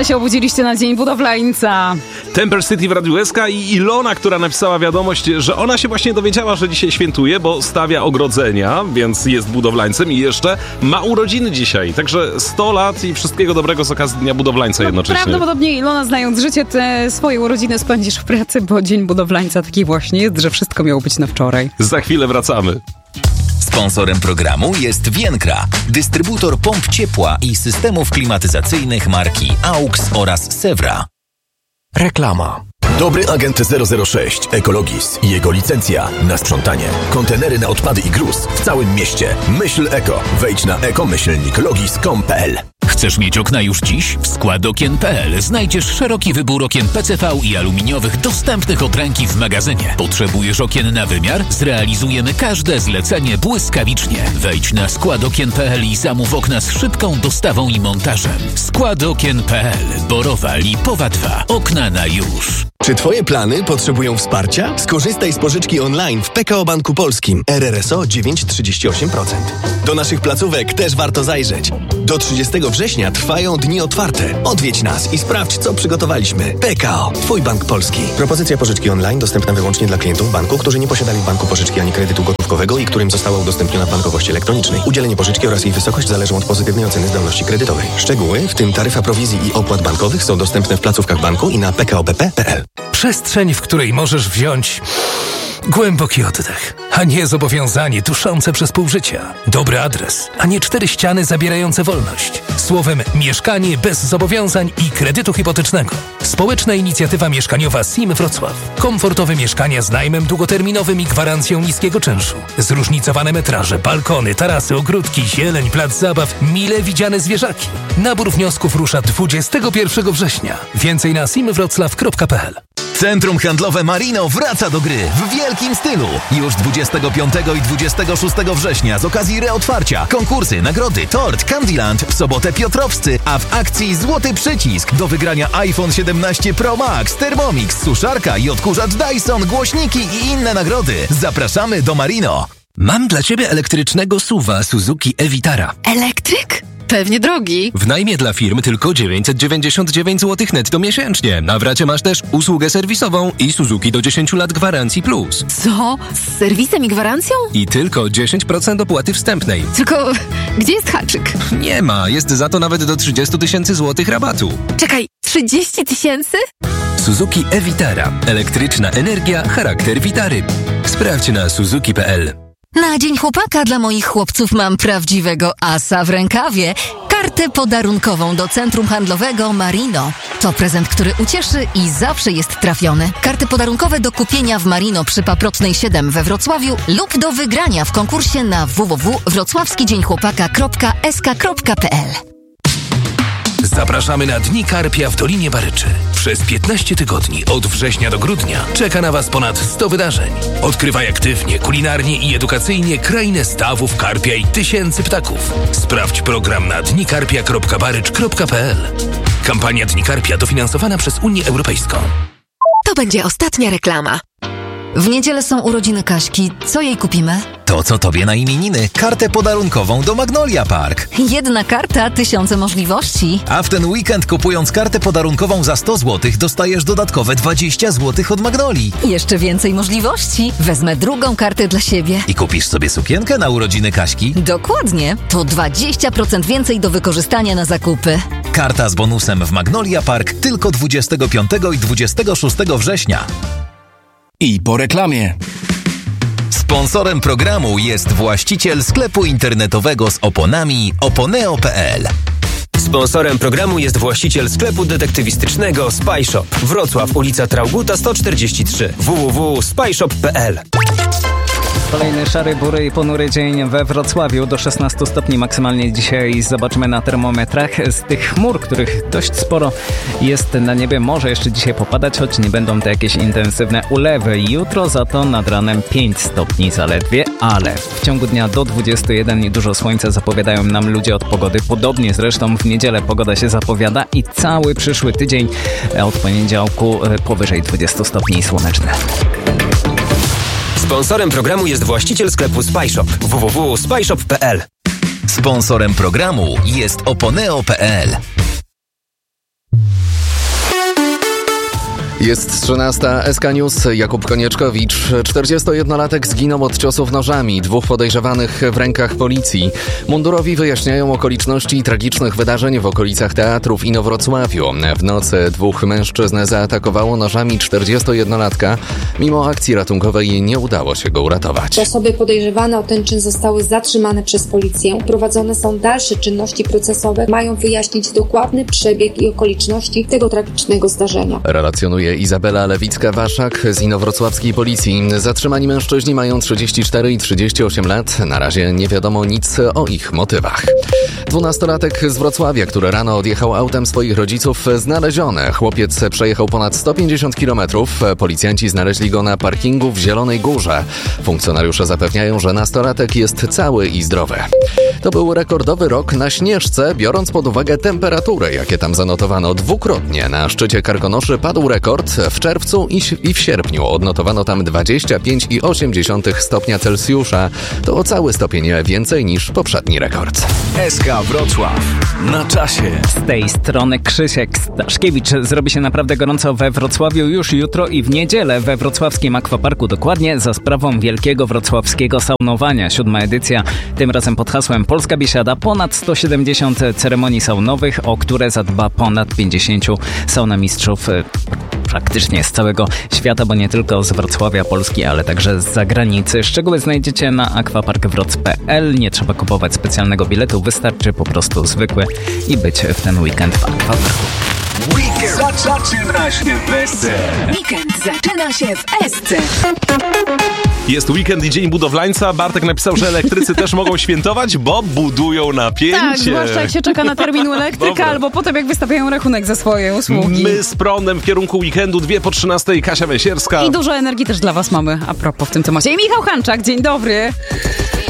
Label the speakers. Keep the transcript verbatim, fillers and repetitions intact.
Speaker 1: ale się obudziliście na Dzień Budowlańca.
Speaker 2: Temper City w Radiu S K i Ilona, która napisała wiadomość, że ona się właśnie dowiedziała, że dzisiaj świętuje, bo stawia ogrodzenia, więc jest budowlańcem i jeszcze ma urodziny dzisiaj. Także sto lat i wszystkiego dobrego z okazji Dnia Budowlańca
Speaker 1: no,
Speaker 2: jednocześnie.
Speaker 1: Prawdopodobnie, Ilona, znając życie, te swoje urodziny spędzisz w pracy, bo Dzień Budowlańca taki właśnie jest, że wszystko miało być na wczoraj.
Speaker 2: Za chwilę wracamy.
Speaker 3: Sponsorem programu jest Vienkra, dystrybutor pomp ciepła i systemów klimatyzacyjnych marki AUX oraz Sewra.
Speaker 4: Reklama. Dobry agent zero zero sześć Ekologis i jego licencja na sprzątanie. Kontenery na odpady i gruz w całym mieście. Myśl eko. Wejdź na ekomyślnik logis kropka com kropka pe el.
Speaker 5: Chcesz mieć okna już dziś? W składokien kropka pe el znajdziesz szeroki wybór okien P C V i aluminiowych dostępnych od ręki w magazynie. Potrzebujesz okien na wymiar? Zrealizujemy każde zlecenie błyskawicznie. Wejdź na składokien kropka pe el i zamów okna z szybką dostawą i montażem. składokien kropka pe el. Borowa Lipowa dwa. Okna na już.
Speaker 6: Czy Twoje plany potrzebują wsparcia? Skorzystaj z pożyczki online w P K O Banku Polskim. R R S O dziewięć przecinek trzydzieści osiem procent. Do naszych placówek też warto zajrzeć. Do trzydziestego września trwają dni otwarte. Odwiedź nas i sprawdź, co przygotowaliśmy. P K O. Twój bank polski.
Speaker 7: Propozycja pożyczki online dostępna wyłącznie dla klientów banku, którzy nie posiadali w banku pożyczki ani kredytu gotówkowego i którym została udostępniona w bankowości elektronicznej. Udzielenie pożyczki oraz jej wysokość zależą od pozytywnej oceny zdolności kredytowej. Szczegóły, w tym taryfa prowizji i opłat bankowych, są dostępne w placówkach banku i na p k o b p kropka p l.
Speaker 8: Przestrzeń, w której możesz wziąć głęboki oddech, a nie zobowiązanie duszące przez pół życia. Dobry adres, a nie cztery ściany zabierające wolność. Słowem, mieszkanie bez zobowiązań i kredytu hipotecznego. Społeczna inicjatywa mieszkaniowa S I M Wrocław. Komfortowe mieszkania z najmem długoterminowym i gwarancją niskiego czynszu. Zróżnicowane metraże, balkony, tarasy, ogródki, zieleń, plac zabaw, mile widziane zwierzaki. Nabór wniosków rusza dwudziestego pierwszego września. Więcej na simwroclaw kropka p l.
Speaker 3: Centrum Handlowe Marino wraca do gry w wielkim stylu. Już dwudziestego piątego i dwudziestego szóstego września z okazji reotwarcia. Konkursy, nagrody, tort, Candyland, w sobotę Piotrowscy, a w akcji złoty przycisk do wygrania iPhone siedemnaście Pro Max, Thermomix, suszarka i odkurzacz Dyson, głośniki i inne nagrody. Zapraszamy do Marino.
Speaker 9: Mam dla Ciebie elektrycznego suwa Suzuki e-Vitara.
Speaker 10: Elektryk? Pewnie drogi.
Speaker 9: W najmie dla firm tylko dziewięćset dziewięćdziesiąt dziewięć złotych netto miesięcznie. Na w racie masz też usługę serwisową i Suzuki do dziesięć lat gwarancji plus.
Speaker 10: Co? Z serwisem i gwarancją?
Speaker 9: I tylko dziesięć procent opłaty wstępnej.
Speaker 10: Tylko gdzie jest haczyk?
Speaker 9: Nie ma, jest za to nawet do trzydzieści tysięcy złotych rabatu.
Speaker 10: Czekaj, trzydzieści tysięcy?
Speaker 9: Suzuki e-Vitara. Elektryczna energia, charakter Vitary. Sprawdź na suzuki kropka p l.
Speaker 10: Na Dzień Chłopaka dla moich chłopców mam prawdziwego asa w rękawie. Kartę podarunkową do Centrum Handlowego Marino. To prezent, który ucieszy i zawsze jest trafiony. Karty podarunkowe do kupienia w Marino przy Paprocznej siedem we Wrocławiu lub do wygrania w konkursie na w w w kropka wrocławski dzień chłopaka kropka s k kropka p l.
Speaker 8: Zapraszamy na Dni Karpia w Dolinie Baryczy. Przez piętnaście tygodni, od września do grudnia, czeka na Was ponad sto wydarzeń. Odkrywaj aktywnie, kulinarnie i edukacyjnie krainę stawów karpia i tysięcy ptaków. Sprawdź program na dnikarpia kropka barycz kropka p l. Kampania Dni Karpia dofinansowana przez Unię Europejską.
Speaker 10: To będzie ostatnia reklama. W niedzielę są urodziny Kaśki. Co jej kupimy?
Speaker 3: To, co tobie na imieniny. Kartę podarunkową do Magnolia Park.
Speaker 10: Jedna karta, tysiące możliwości.
Speaker 3: A w ten weekend, kupując kartę podarunkową za sto złotych, dostajesz dodatkowe dwadzieścia złotych od Magnolii.
Speaker 10: Jeszcze więcej możliwości. Wezmę drugą kartę dla siebie.
Speaker 3: I kupisz sobie sukienkę na urodziny Kaśki?
Speaker 10: Dokładnie. To dwadzieścia procent więcej do wykorzystania na zakupy.
Speaker 3: Karta z bonusem w Magnolia Park tylko dwudziestego piątego i dwudziestego szóstego września.
Speaker 4: I po reklamie.
Speaker 3: Sponsorem programu jest właściciel sklepu internetowego z oponami oponeo kropka p l.
Speaker 11: Sponsorem programu jest właściciel sklepu detektywistycznego Spy Shop. Wrocław, ulica Trauguta sto czterdzieści trzy. w w w kropka spy shop kropka p l.
Speaker 12: Kolejny szary, bury i ponury dzień we Wrocławiu. Do szesnastu stopni maksymalnie dzisiaj zobaczymy na termometrach. Z tych chmur, których dość sporo jest na niebie, może jeszcze dzisiaj popadać, choć nie będą to jakieś intensywne ulewy. Jutro za to nad ranem pięć stopni zaledwie, ale w ciągu dnia do dwudziestu jeden i dużo słońca zapowiadają nam ludzie od pogody. Podobnie zresztą w niedzielę pogoda się zapowiada i cały przyszły tydzień od poniedziałku powyżej dwudziestu stopni słoneczne.
Speaker 11: Sponsorem programu jest właściciel sklepu Spy Shop. w w w kropka spy shop kropka p l.
Speaker 3: Sponsorem programu jest oponeo kropka p l.
Speaker 13: Jest trzynasta. S K News. Jakub Konieczkowicz. czterdziestojednolatek zginął od ciosów nożami. Dwóch podejrzewanych w rękach policji. Mundurowi wyjaśniają okoliczności tragicznych wydarzeń w okolicach teatru w Inowrocławiu. W nocy dwóch mężczyzn zaatakowało nożami czterdziestojednolatka. Mimo akcji ratunkowej nie udało się go uratować.
Speaker 14: Osoby podejrzewane o ten czyn zostały zatrzymane przez policję. Prowadzone są dalsze czynności procesowe. Mają wyjaśnić dokładny przebieg i okoliczności tego tragicznego zdarzenia.
Speaker 13: Relacjonuje Izabela Lewicka-Waszak z inowrocławskiej policji. Zatrzymani mężczyźni mają trzydzieści cztery i trzydzieści osiem lat. Na razie nie wiadomo nic o ich motywach. Dwunastolatek z Wrocławia, który rano odjechał autem swoich rodziców, znaleziony. Chłopiec przejechał ponad sto pięćdziesiąt kilometrów. Policjanci znaleźli go na parkingu w Zielonej Górze. Funkcjonariusze zapewniają, że nastolatek jest cały i zdrowy. To był rekordowy rok na Śnieżce, biorąc pod uwagę temperatury, jakie tam zanotowano dwukrotnie. Na szczycie Karkonoszy padł rekord w czerwcu i w sierpniu. Odnotowano tam dwadzieścia pięć i osiem dziesiątych stopnia Celsjusza. To o cały stopień więcej niż poprzedni rekord.
Speaker 3: S K Wrocław. Na czasie.
Speaker 12: Z tej strony Krzysiek Staszkiewicz. Zrobi się naprawdę gorąco we Wrocławiu już jutro i w niedzielę we wrocławskim akwaparku, dokładnie za sprawą Wielkiego Wrocławskiego Saunowania. Siódma edycja, tym razem pod hasłem Polska Biesiada. Ponad sto siedemdziesiąt ceremonii saunowych, o które zadba ponad pięćdziesięciu saunamistrzów praktycznie z całego świata, bo nie tylko z Wrocławia, Polski, ale także z zagranicy. Szczegóły znajdziecie na aquapark wroc kropka p l. Nie trzeba kupować specjalnego biletu, wystarczy po prostu zwykły i być w ten weekend w akwaparku.
Speaker 3: Weekend zaczyna się w S C.
Speaker 10: Weekend zaczyna się w S C.
Speaker 2: Jest weekend i Dzień Budowlańca. Bartek napisał, że elektrycy też mogą świętować, bo budują napięcie.
Speaker 1: Tak, zwłaszcza jak się czeka na termin u elektryka,
Speaker 2: Dobra.
Speaker 1: albo potem jak wystawiają rachunek za swoje usługi.
Speaker 2: My z prądem w kierunku weekendu, dwie po trzynastej, Kasia Węsierska.
Speaker 1: I dużo energii też dla was mamy, a propos w tym temacie. I Michał Hanczak, dzień dobry.